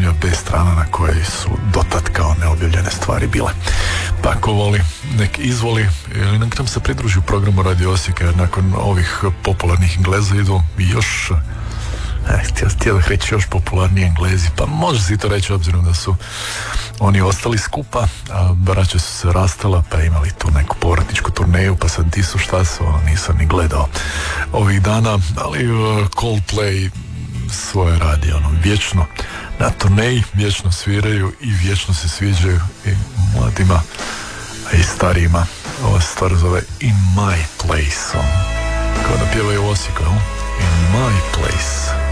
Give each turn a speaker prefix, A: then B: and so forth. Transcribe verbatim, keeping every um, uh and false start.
A: knjiga B strana na kojoj su dotad kao neobjavljene stvari bile. Pa ako voli, nek izvoli ili nek nam se pridruži u programu Radio Osijeka, jer nakon ovih popularnih Engleza idu još eh, htio, htio da reći još popularniji Englezi, pa može si to reći obzirom da su oni ostali skupa, a braća su se rastala pa imali tu neku povratničku turneju, pa sad ti su šta su, nisam ni gledao ovih dana, ali uh, Coldplay svoje radi, ono, vječno na turneji, vječno sviraju i vječno se sviđaju i mladima, a i starijima. Ova stvar zove In My Place, on, kao da pjevaju u Osijeku, in my place.